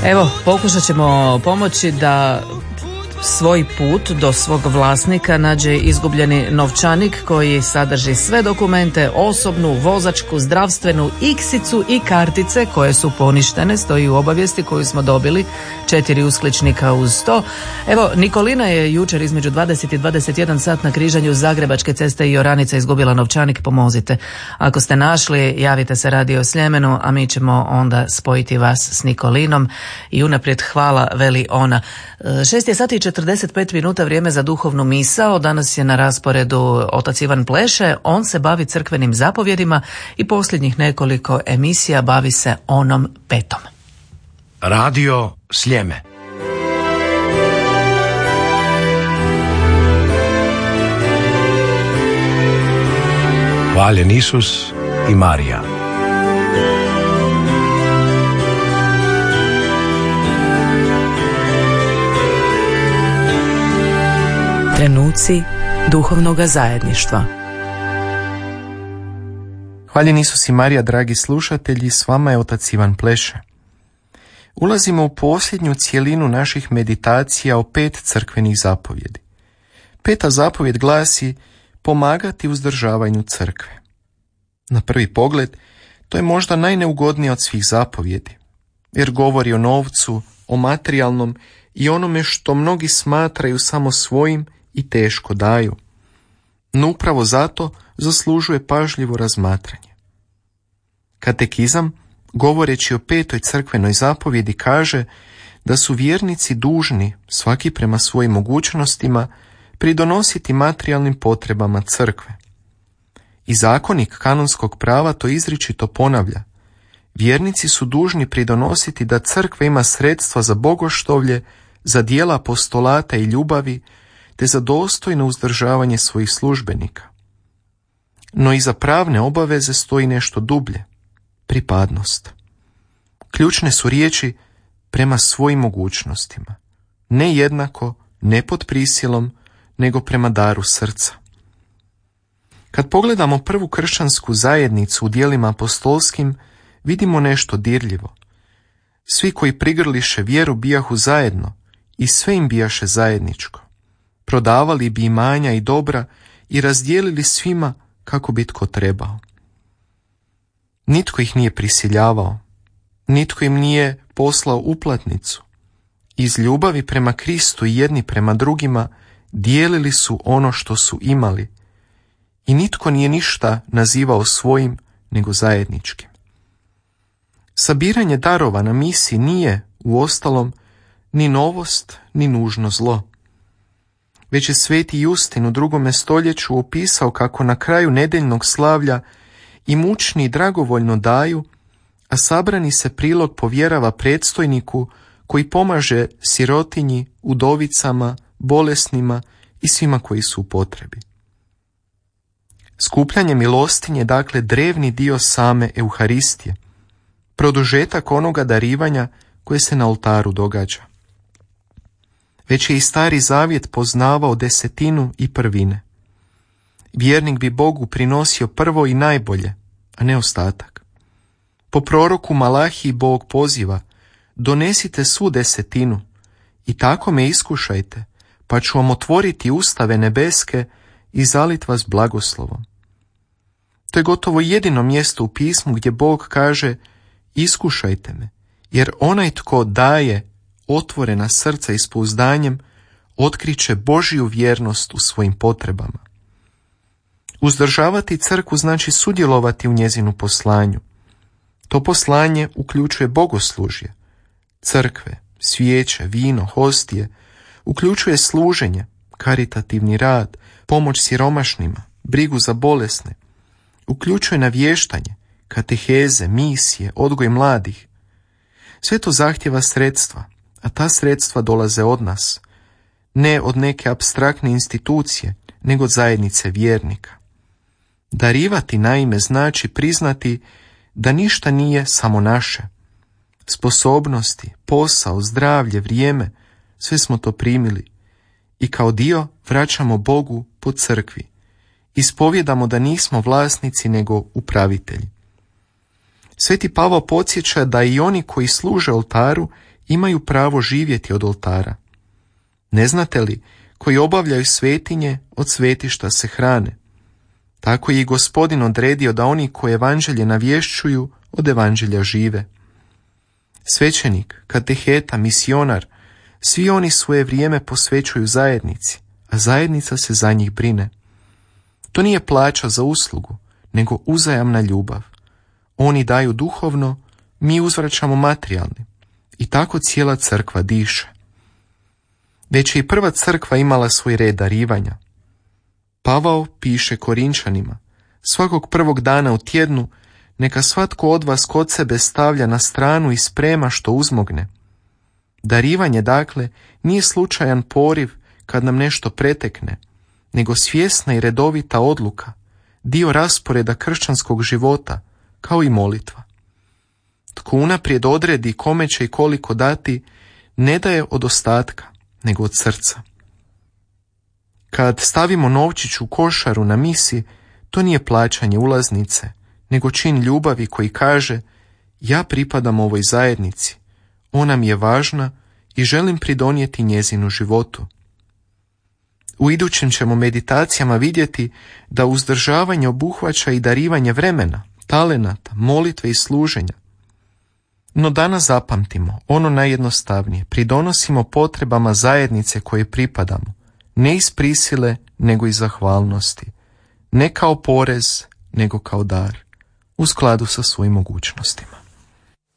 Evo, pokušat ćemo pomoći da svoj put do svog vlasnika nađe izgubljeni novčanik koji sadrži sve dokumente, osobnu, vozačku, zdravstvenu, iksicu i kartice koje su poništene, stoji u obavijesti koju smo dobili, 4 uskličnika uz to. Evo, Nikolina je jučer između 20 i 21 sat na križanju Zagrebačke ceste i Oranica izgubila novčanik, pomozite. Ako ste našli, javite se Radio Sljemenu, a mi ćemo onda spojiti vas s Nikolinom i unaprijed hvala, veli ona. 6 je sati i 45 minuta, vrijeme za duhovnu misao. Danas je na rasporedu otac Ivan Pleše. On se bavi crkvenim zapovjedima i posljednjih nekoliko emisija bavi se onom 5. Radio Sljeme. Hvaljen Isus i Marija. Trenuci duhovnoga zajedništva. Hvaljen Isus i Marija, dragi slušatelji, s vama je otac Ivan Pleše. Ulazimo u posljednju cjelinu naših meditacija o 5 crkvenih zapovjedi. 5. zapovjed glasi pomagati uzdržavanju crkve. Na prvi pogled, to je možda najneugodnije od svih zapovjedi, jer govori o novcu, o materijalnom i onome što mnogi smatraju samo svojim i teško daju. No upravo zato zaslužuje pažljivo razmatranje. Katekizam, govoreći o 5. crkvenoj zapovjedi, kaže da su vjernici dužni, svaki prema svojim mogućnostima, pridonositi materijalnim potrebama crkve. I zakonik kanonskog prava to izričito ponavlja. Vjernici su dužni pridonositi da crkva ima sredstva za bogoštovlje, za djela apostolata i ljubavi, te za dostojno uzdržavanje svojih službenika. No iza pravne obaveze stoji nešto dublje, pripadnost. Ključne su riječi prema svojim mogućnostima, ne jednako, ne pod prisilom, nego prema daru srca. Kad pogledamo prvu kršćansku zajednicu u djelima apostolskim, vidimo nešto dirljivo. Svi koji prigrliše vjeru bijahu zajedno i sve im bijaše zajedničko. Prodavali bi imanja i dobra i razdijelili svima kako bi tko trebao. Nitko ih nije prisiljavao, nitko im nije poslao uplatnicu. Iz ljubavi prema Kristu i jedni prema drugima dijelili su ono što su imali i nitko nije ništa nazivao svojim nego zajedničkim. Sabiranje darova na misi nije, uostalom, ni novost, ni nužno zlo. Već je sveti Justin u 2. stoljeću opisao kako na kraju nedeljnog slavlja imućni dragovoljno daju, a sabrani se prilog povjerava predstojniku koji pomaže sirotinji, udovicama, bolesnima i svima koji su u potrebi. Skupljanje milostinje je dakle drevni dio same Euharistije, produžetak onoga darivanja koje se na oltaru događa. Već je i Stari Zavjet poznavao desetinu i prvine. Vjernik bi Bogu prinosio prvo i najbolje, a ne ostatak. Po proroku Malahiji Bog poziva: donesite svu desetinu i tako me iskušajte, pa ću vam otvoriti ustave nebeske i zalit vas blagoslovom. To je gotovo jedino mjesto u pismu gdje Bog kaže: iskušajte me, jer onaj tko daje otvorena srca i s pouzdanjem otkriće Božju vjernost u svojim potrebama. Uzdržavati crkvu znači sudjelovati u njezinu poslanju. To poslanje uključuje bogoslužje, crkve, svijeće, vino, hostije, uključuje služenje, karitativni rad, pomoć siromašnima, brigu za bolesne, uključuje navještanje, kateheze, misije, odgoj mladih. Sve to zahtjeva sredstva, a ta sredstva dolaze od nas, ne od neke apstraktne institucije, nego od zajednice vjernika. Darivati naime znači priznati da ništa nije samo naše. Sposobnosti, posao, zdravlje, vrijeme, sve smo to primili i kao dio vraćamo Bogu po crkvi. Ispovjedamo da nismo vlasnici nego upravitelji. Sveti Pavao podsjeća da i oni koji služe oltaru imaju pravo živjeti od oltara. Ne znate li, koji obavljaju svetinje, od svetišta se hrane? Tako je i Gospodin odredio da oni koji evanđelje navješćuju, od evanđelja žive. Svećenik, kateheta, misionar, svi oni svoje vrijeme posvećuju zajednici, a zajednica se za njih brine. To nije plaća za uslugu, nego uzajamna ljubav. Oni daju duhovno, mi uzvraćamo materijalni. I tako cijela crkva diše. Već je i prva crkva imala svoj red darivanja. Pavao piše Korinčanima: svakog prvog dana u tjednu neka svatko od vas kod sebe stavlja na stranu i sprema što uzmogne. Darivanje, dakle, nije slučajan poriv kad nam nešto pretekne, nego svjesna i redovita odluka, dio rasporeda kršćanskog života, kao i molitva. Tko unaprijed odredi kome će i koliko dati, ne daje od ostatka, nego od srca. Kad stavimo novčić u košaru na misi, to nije plaćanje ulaznice, nego čin ljubavi koji kaže: ja pripadam ovoj zajednici, ona mi je važna i želim pridonijeti njezinu životu. U idućim ćemo meditacijama vidjeti da uzdržavanje obuhvaća i darivanje vremena, talenata, molitve i služenja. No danas zapamtimo ono najjednostavnije: pridonosimo potrebama zajednice koje pripadamo, ne iz prisile, nego iz zahvalnosti, ne kao porez, nego kao dar, u skladu sa svojim mogućnostima.